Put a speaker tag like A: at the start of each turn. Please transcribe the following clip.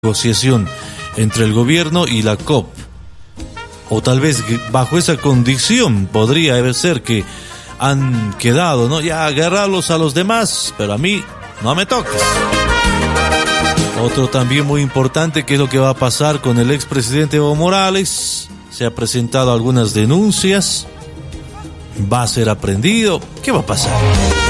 A: negociación entre el gobierno y la COP. O tal vez bajo esa condición podría ser que han quedado, ¿no? Ya agarrarlos a los demás, pero a mí no me toques. Otro también muy importante, ¿qué es lo que va a pasar con el expresidente Evo Morales? Se ha presentado algunas denuncias. ¿Va a ser aprendido? ¿Qué va a pasar?